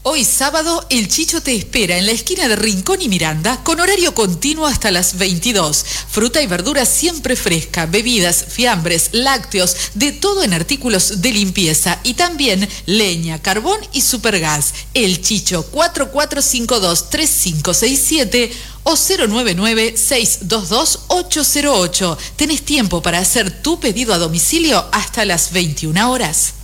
Hoy sábado, el Chicho te espera en la esquina de Rincón y Miranda con horario continuo hasta las 22. Fruta y verdura siempre fresca, bebidas, fiambres, lácteos, de todo en artículos de limpieza y también leña, carbón y supergas. El Chicho 4452-3567 o 099-622-808. Tenés tiempo para hacer tu pedido a domicilio hasta las 21 horas.